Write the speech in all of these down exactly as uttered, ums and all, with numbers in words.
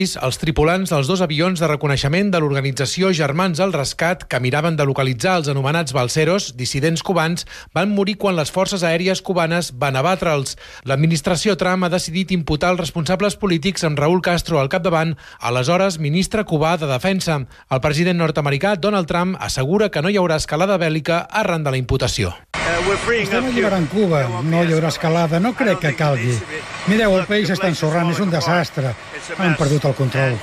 Els tripulants dels dos avions de reconeixement de l'organització Germans al Rescat, que miraven de localitzar els anomenats balseros, dissidents cubans, van morir quan les forces aèries cubanes van abatre'ls. L'administració Trump ha decidit imputar els responsables polítics amb Raúl Castro al capdavant, aleshores ministre cubà de Defensa. El president nord-americà Donald Trump assegura que no hi haurà escalada bèl·lica arran de la imputació. Estem alliberant Cuba, no hi haurà escalada, no crec que calgui. Mireu, el país està ensorrant, és un desastre. Han perdut el control.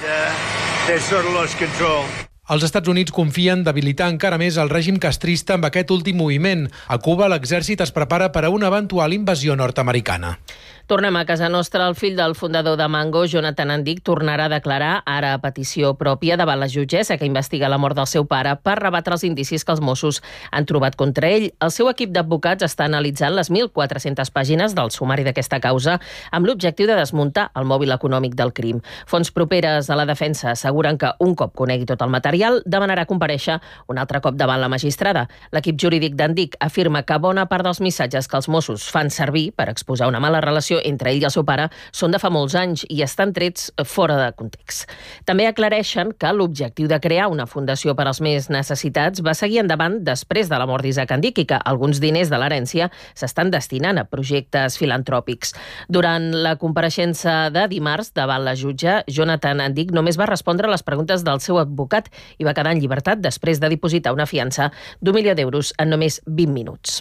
Els Estats Units confien debilitar encara més el règim castrista amb aquest últim moviment. A Cuba, l'exèrcit es prepara per a una eventual invasió nord-americana. Tornem a casa nostra. El fill del fundador de Mango, Jonathan Andic, tornarà a declarar, ara a petició pròpia, davant la jutgessa que investiga la mort del seu pare per rebatre els indicis que els Mossos han trobat contra ell. El seu equip d'advocats està analitzant les mil quatre-centes pàgines del sumari d'aquesta causa amb l'objectiu de desmuntar el mòbil econòmic del crim. Fonts properes a la defensa asseguren que un cop conegui tot el material demanarà comparèixer un altre cop davant la magistrada. L'equip jurídic d'Andic afirma que bona part dels missatges que els Mossos fan servir per exposar una mala relació entre ell i el seu pare són de fa molts anys i estan trets fora de context. També aclareixen que l'objectiu de crear una fundació per als més necessitats va seguir endavant després de la mort d'Isaac Andic i que alguns diners de l'herència s'estan destinant a projectes filantròpics. Durant la compareixença de dimarts davant la jutge, Jonathan Andic només va respondre a les preguntes del seu advocat i va quedar en llibertat després de dipositar una fiança d'un milió d'euros en només vint minuts.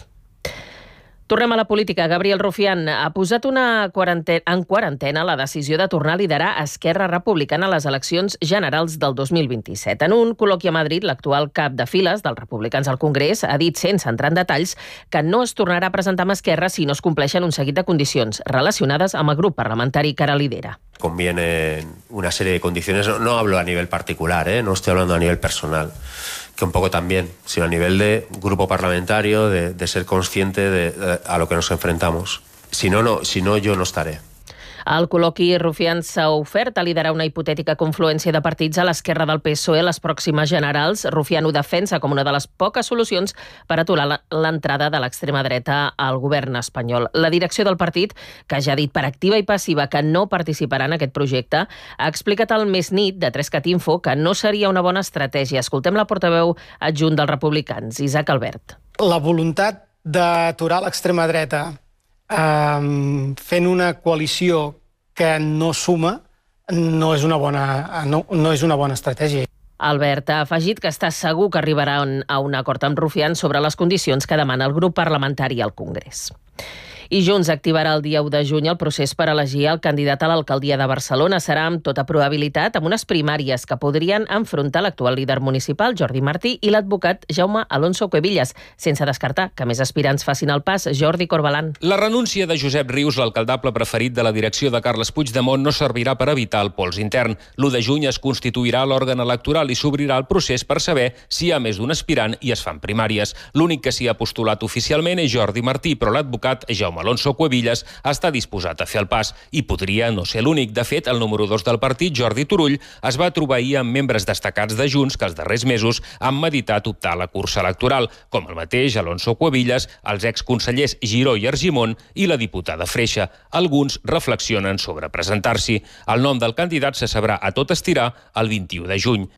Tornem a la política. Gabriel Rufián ha posat una quarantena, en quarantena la decisió de tornar a liderar Esquerra Republicana a les eleccions generals del dos mil vint-i-set. En un col·loqui a Madrid, l'actual cap de files dels republicans al Congrés ha dit, sense entrar en detalls, que no es tornarà a presentar amb Esquerra si no es compleixen un seguit de condicions relacionades amb el grup parlamentari que ara lidera. Conviene una serie de condiciones, no, no hablo a nivel particular, ¿eh? No estoy hablando a nivel personal, que un poco también, sino a nivel de grupo parlamentario, de, de ser consciente de, de a lo que nos enfrentamos. Si no, no, si no, yo no estaré. Al col·loqui, Rufián s'ha ofert a liderar una hipotètica confluència de partits a l'esquerra del P S O E a les pròximes generals. Rufián ho defensa com una de les poques solucions per aturar l'entrada de l'extrema dreta al govern espanyol. La direcció del partit, que ja ha dit per activa i passiva que no participarà en aquest projecte, ha explicat al Més Nit de Trescat Info que no seria una bona estratègia. Escoltem la portaveu adjunt dels republicans, Isaac Albert. La voluntat d'aturar l'extrema dreta eh, fent una coalició que no suma no és una bona, no, no és una bona estratègia. Albert ha afegit que està segur que arribaran a un acord amb Rufián sobre les condicions que demana el grup parlamentari al Congrés. I Junts activarà el dia u de juny el procés per elegir el candidat a l'alcaldia de Barcelona. Serà amb tota probabilitat amb unes primàries que podrien enfrontar l'actual líder municipal, Jordi Martí, i l'advocat Jaume Alonso Cuevillas, sense descartar que més aspirants facin el pas. Jordi Corbalan. La renúncia de Josep Rius, l'alcaldable preferit de la direcció de Carles Puigdemont, no servirà per evitar el pols intern. l'u de juny es constituirà l'òrgan electoral i s'obrirà el procés per saber si hi ha més d'un aspirant i es fan primàries. L'únic que s'hi ha postulat oficialment és Jordi Martí, però l'advocat Jaume Alonso Cuevillas està disposat a fer el pas i podria no ser l'únic. De fet, el número dos del partit, Jordi Turull, es va trobar ahir amb membres destacats de Junts que els darrers mesos han meditat optar a la cursa electoral, com el mateix Alonso Cuevillas, els exconsellers Giró i Argimon i la diputada Freixa. Alguns reflexionen sobre presentar-s'hi. El nom del candidat se sabrà a tot estirar el vint-i-u de juny.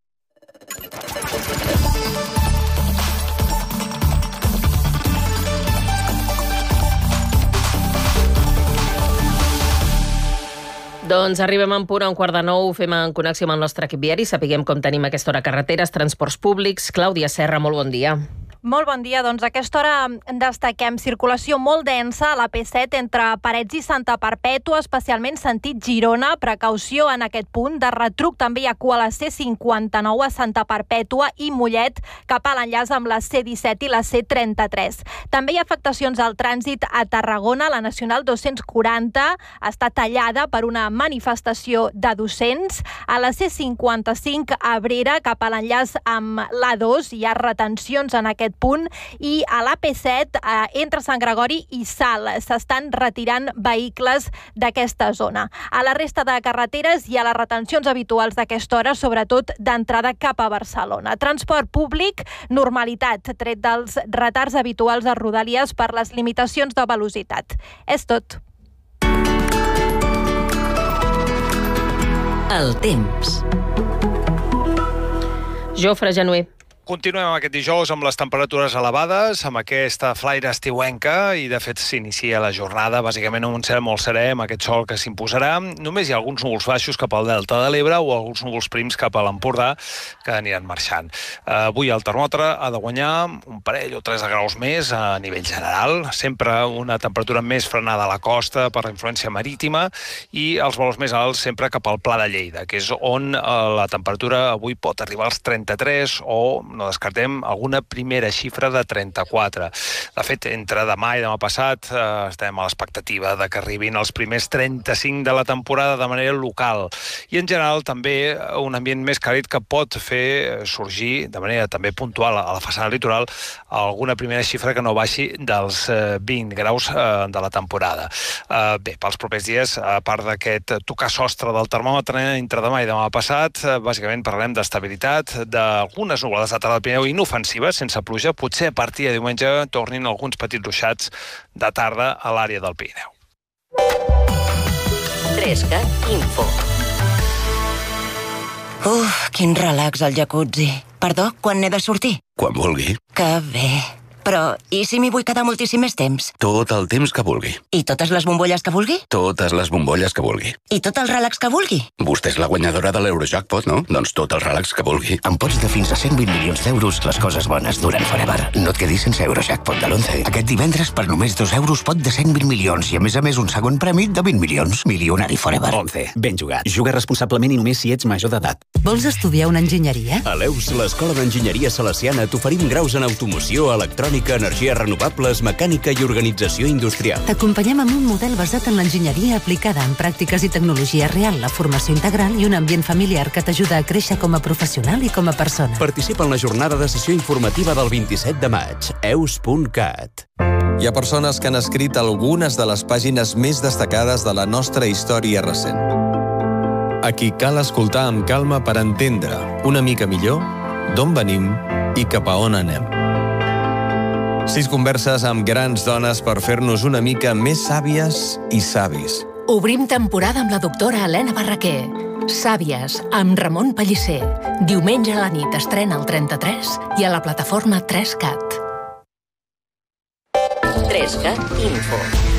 Doncs arribem en punt a un quart de nou, fem en connexió amb el nostre equip viari, sapiguem com tenim a aquesta hora carreteres, transports públics. Clàudia Serra, molt bon dia. Molt bon dia. Doncs a aquesta hora destaquem circulació molt densa a la P set entre Parets i Santa Perpètua, especialment sentit Girona. Precaució en aquest punt. De retruc també hi ha cua a la C cinquanta-nou a Santa Perpètua i Mollet cap a l'enllaç amb la C disset i la C trenta-tres. També hi ha afectacions al trànsit a Tarragona. La Nacional dos-cents quaranta està tallada per una manifestació de docents. A la C cinquanta-cinc a Abrera cap a l'enllaç amb l'A dos hi ha retencions en aquest punt i a l'A P set eh, entre Sant Gregori i Salt s'estan retirant vehicles d'aquesta zona. A la resta de carreteres hi ha les retencions habituals d'aquesta hora, sobretot d'entrada cap a Barcelona. Transport públic, normalitat, tret dels retards habituals a Rodalies per les limitacions de velocitat. És tot. El temps. Jofre Genuer. Continuem aquest dijous amb les temperatures elevades, amb aquesta flaire estiuenca, i de fet s'inicia la jornada bàsicament amb un cel molt serè, amb aquest sol que s'imposarà. Només hi ha alguns núvols baixos cap al delta de l'Ebre o alguns núvols prims cap a l'Empordà que aniran marxant. Avui el termòmetre ha de guanyar un parell o tres de graus més a nivell general, sempre una temperatura més frenada a la costa per la influència marítima, i els valors més alts sempre cap al Pla de Lleida, que és on la temperatura avui pot arribar als trenta-tres o no descartem alguna primera xifra de trenta-quatre. De fet, entre demà i demà passat eh, estem a l'expectativa de que arribin els primers trenta-cinc de la temporada de manera local. I en general també un ambient més càlid que pot fer sorgir de manera també puntual a la façana litoral alguna primera xifra que no baixi dels eh, vint graus eh, de la temporada. Eh, bé, pels propers dies, a part d'aquest tocar sostre del termòmetre entre demà i demà passat, eh, bàsicament parlarem d'estabilitat, d'algunes nuvolades de tarda del Pirineu inofensives, sense pluja. Potser a partir de diumenge tornin alguns petits ruixats de tarda a l'àrea del Pirineu. Trescat Info. Uf, quin relax al jacuzzi. Perdó, quan n'he de sortir? Quan vulgui. Que bé. Però, i si m'hi vull quedar moltíssim més temps? Tot el temps que vulgui. I totes les bombolles que vulgui? Totes les bombolles que vulgui. I tot el relax que vulgui? Vostè és la guanyadora de l'Eurojackpot, no? Doncs tot el relax que vulgui. Amb pots de fins a cent vint milions d'euros, les coses bones duren forever. No et quedis sense Eurojackpot de l'onze. Aquest divendres, per només dos euros, pot de cent vint milions i, a més a més, un segon premi de vint milions. Milionari forever. once. Ben jugat. Juga responsablement i només si ets major d'edat. Vols estudiar una enginyeria? A l'E U S, l'Escola d'Enginyeria Salesiana, t'oferim graus en automoció, electrònica, energia renovables, mecànica i organització industrial. T'acompanyem amb un model basat en l'enginyeria aplicada en pràctiques i tecnologia real, la formació integral i un ambient familiar que t'ajuda a créixer com a professional i com a persona. Participa en la jornada de sessió informativa del vint-i-set de maig. e u s punt cat. Hi ha persones que han escrit algunes de les pàgines més destacades de la nostra història recent. A qui cal escoltar amb calma per entendre una mica millor d'on venim i cap a on anem. Sis converses amb grans dones per fer-nos una mica més sàvies i savis. Obrim temporada amb la doctora Helena Barraquer. Sàvies, amb Ramon Pellicer. Diumenge a la nit estrena al trenta-tres i a la plataforma tres cat. Trescat Info.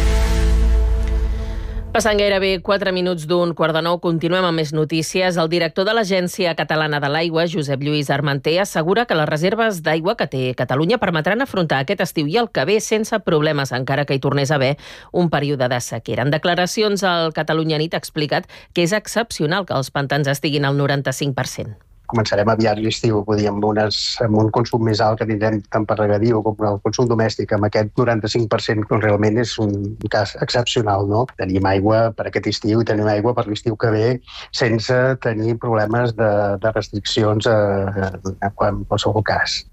Passant gairebé quatre minuts d'un quart de nou, continuem amb més notícies. El director de l'Agència Catalana de l'Aigua, Josep Lluís Armanter, assegura que les reserves d'aigua que té Catalunya permetran afrontar aquest estiu i el que ve sense problemes, encara que hi tornés a haver un període de sequera. En declaracions, el Catalunya Nit ha explicat que és excepcional que els pantans estiguin al noranta-cinc per cent. Començarem aviat l'estiu, amb, unes, amb un consum més alt que tindrem tant per regadiu com el consum domèstic. Amb aquest noranta-cinc per cent doncs realment és un cas excepcional, no? Tenim aigua per aquest estiu i tenim aigua per l'estiu que ve sense tenir problemes de, de restriccions eh, en qualsevol cas.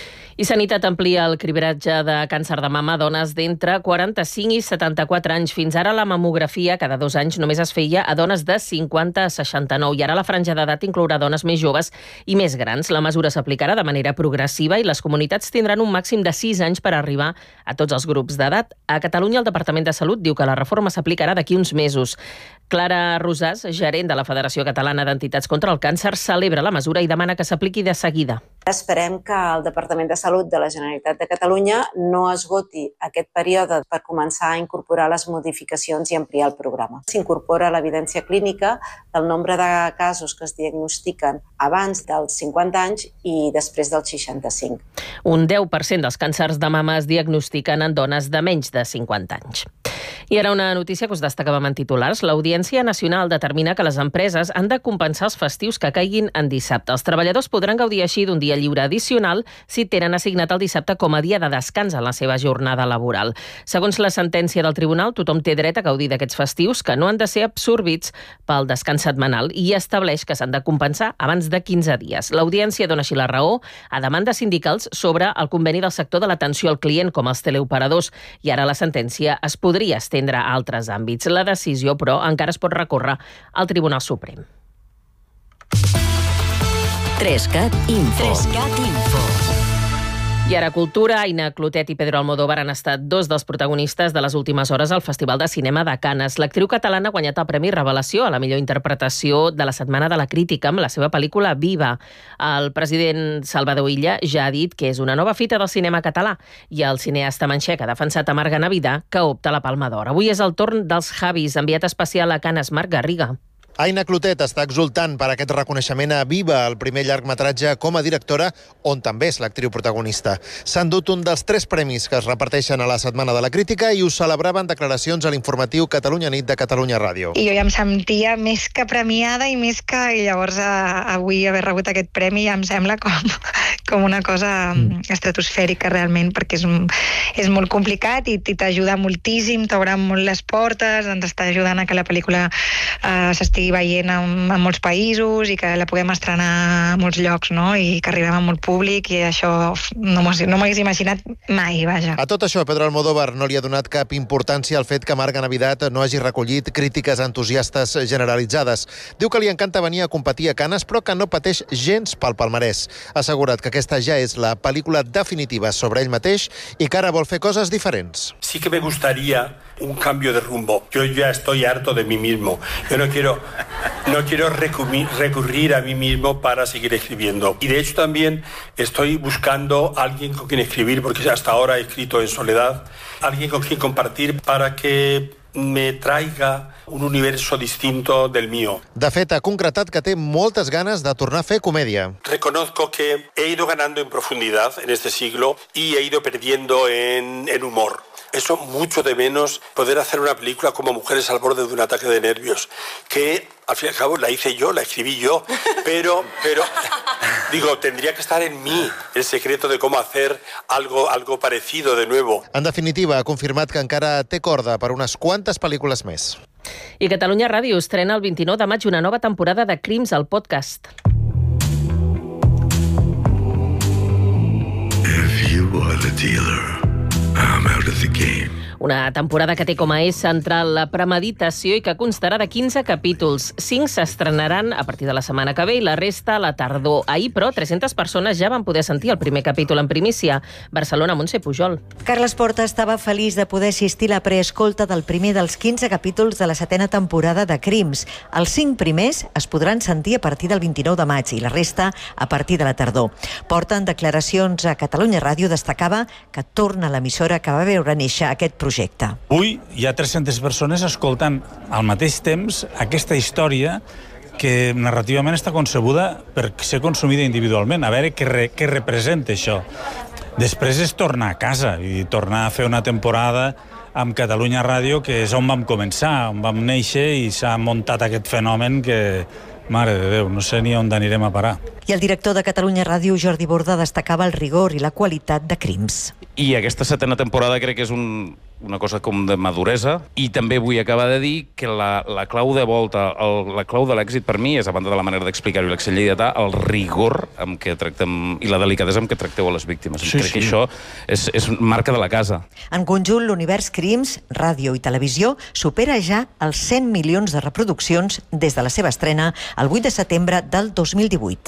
I Sanitat amplia el cribratge de càncer de mama a dones d'entre quaranta-cinc i setanta-quatre anys. Fins ara la mamografia cada dos anys només es feia a dones de cinquanta a seixanta-nou i ara la franja d'edat inclourà dones més joves i més grans. La mesura s'aplicarà de manera progressiva i les comunitats tindran un màxim de sis anys per arribar a tots els grups d'edat. A Catalunya el Departament de Salut diu que la reforma s'aplicarà d'aquí uns mesos. Clara Rosàs, gerent de la Federació Catalana d'Entitats contra el Càncer, celebra la mesura i demana que s'apliqui de seguida. Esperem que el Departament de Salut de la Generalitat de Catalunya no esgoti aquest període per començar a incorporar les modificacions i ampliar el programa. S'incorpora l'evidència clínica del nombre de casos que es diagnostiquen abans dels cinquanta anys i després dels seixanta-cinc. Un deu per cent dels càncers de mama es diagnostiquen en dones de menys de cinquanta anys. I ara una notícia que us destacàvem en titulars. L'Audiència Nacional determina que les empreses han de compensar els festius que caiguin en dissabte. Els treballadors podran gaudir així d'un dia lliure addicional si tenen assignat el dissabte com a dia de descans en la seva jornada laboral. Segons la sentència del tribunal, tothom té dret a gaudir d'aquests festius que no han de ser absorbits pel descans setmanal i estableix que s'han de compensar abans de quinze dies. L'Audiència dona així la raó a demandes sindicals sobre el conveni del sector de l'atenció al client com els teleoperadors i ara la sentència es podria estendre a altres àmbits. La decisió, però, encara es pot recórrer al Tribunal Suprem. Trescat Info. Trescat Info. I ara cultura, Aina Clotet i Pedro Almodóvar han estat dos dels protagonistes de les últimes hores al Festival de Cinema de Canes. L'actriu catalana ha guanyat el Premi Revelació a la millor interpretació de la Setmana de la Crítica amb la seva pel·lícula Viva. El president Salvador Illa ja ha dit que és una nova fita del cinema català i el cineasta manxec ha defensat a Marc Navidà, que opta a la Palma d'Or. Avui és el torn dels Javis, enviat especial a Canes, Marc Garriga. Aina Clotet està exultant per aquest reconeixement a Viva, el primer llargmetratge com a directora, on també és l'actriu protagonista. S'ha endut un dels tres premis que es reparteixen a la Setmana de la Crítica i ho celebraven declaracions a l'informatiu Catalunya Nit de Catalunya Ràdio. I jo ja em sentia més que premiada i més que... I llavors a, avui haver rebut aquest premi ja em sembla com, com una cosa estratosfèrica realment, perquè és, és molt complicat i t'ajuda moltíssim, t'obre molt les portes, ens està ajudant a que la pel·lícula eh, s'estigui veient en, en molts països i que la puguem estrenar a molts llocs, no? I que arribem a molt públic, i això no m'hagués imaginat mai, vaja. A tot això, Pedro Almodóvar no li ha donat cap importància al fet que Marc Navidad no hagi recollit crítiques entusiastes generalitzades. Diu que li encanta venir a competir a Canes, però que no pateix gens pel palmarès. Ha assegurat que aquesta ja és la pel·lícula definitiva sobre ell mateix i que ara vol fer coses diferents. Sí que me gustaría un cambio de rumbo. Yo ya estoy harto de mí mismo. Yo no quiero, no quiero recurrir, recurrir a mí mismo para seguir escribiendo. Y de hecho también estoy buscando a alguien con quien escribir, porque hasta ahora he escrito en soledad, alguien con quien compartir para que me traiga un universo distinto del mío. De fet, ha concretat que té moltes ganes de tornar a fer comèdia. Reconozco que he ido ganando en profundidad en este siglo y he ido perdiendo en, en humor. Eso mucho de menos poder hacer una película como Mujeres al borde de un ataque de nervios, que al fin y al cabo la hice yo, la escribí yo, pero, pero digo, tendría que estar en mí el secreto de cómo hacer algo, algo parecido de nuevo. En definitiva, ha confirmat que encara té corda per unes quantes pel·lícules més. I Catalunya Ràdio estrena el vint-i-nou de maig una nova temporada de Crims, al podcast. If you are the dealer, I'm out of the game. Una temporada que té com a eix central la premeditació i que constarà de quinze capítols. cinc s'estrenaran a partir de la setmana que ve i la resta a la tardor. Ahir, però, tres-centes persones ja van poder sentir el primer capítol en primícia. Barcelona, Montse Pujol. Carles Porta estava feliç de poder assistir a la preescolta del primer dels quinze capítols de la setena temporada de Crims. Els cinc primers es podran sentir a partir del vint-i-nou de maig i la resta a partir de la tardor. Porta, en declaracions a Catalunya Ràdio, destacava que torna a l'emissora que va veure néixer aquest projecte. Avui hi ha tres-centes persones escoltant al mateix temps aquesta història que narrativament està concebuda per ser consumida individualment, a veure què, re, què representa això. Després és tornar a casa i tornar a fer una temporada amb Catalunya Ràdio, que és on vam començar, on vam néixer, i s'ha muntat aquest fenomen que, mare de Déu, no sé ni on anirem a parar. I el director de Catalunya Ràdio, Jordi Borda, destacava el rigor i la qualitat de Crims. I aquesta setena temporada crec que és un, una cosa com de maduresa, i també vull acabar de dir que la, la clau de volta, el, la clau de l'èxit per mi és, a banda de la manera d'explicar-ho i l'accent lleidatà, el rigor amb què tractem i la delicadesa amb què tracteu a les víctimes. Sí, crec sí. que això és, és marca de la casa. En conjunt, l'univers Crims, ràdio i televisió, supera ja els cent milions de reproduccions des de la seva estrena el vuit de setembre del dos mil divuit.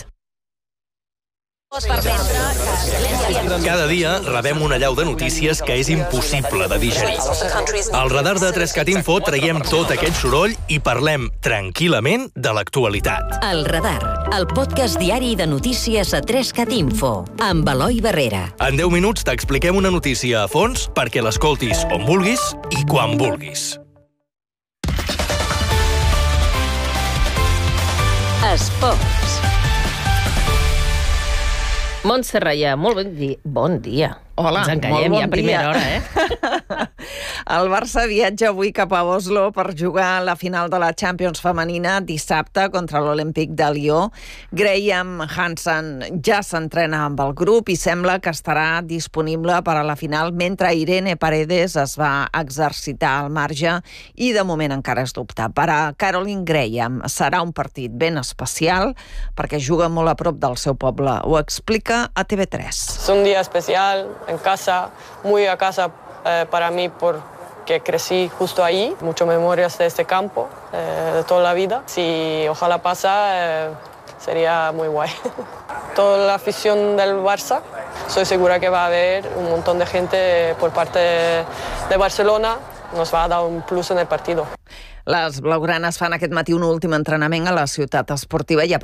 Cada dia rebem una allau de notícies que és impossible de digerir. Al radar de tres cat Info traiem tot aquest soroll i parlem tranquil·lament de l'actualitat. El Radar, el podcast diari de notícies a tres cat Info, amb Eloi Barrera. En deu minuts t'expliquem una notícia a fons perquè l'escoltis on vulguis i quan vulguis. Esports. Montse Raya, molt bon dia. Bon dia. Hola, Ens encallem molt bon ja a primera dia. hora, eh? El Barça viatja avui cap a Oslo per jugar la final de la Champions femenina dissabte contra l'Olímpic de Lió. Graham Hansen ja s'entrena amb el grup i sembla que estarà disponible per a la final, mentre Irene Paredes es va exercitar al marge i de moment encara es dubta. Per a Caroline Graham serà un partit ben especial perquè juga molt a prop del seu poble. Ho explica a T V tres. Es un día especial en casa, muy a casa eh, para mí porque crecí justo ahí, muchas memorias de este campo, eh, de toda la vida. Si ojalá pasa, eh, sería muy guay. Toda la afición del Barça Estoy segura que va a haber un montón de gente por parte de Barcelona, nos va a dar un plus en el partido. Les blaugranes fan aquest matí un últim entrenament a la ciutat esportiva i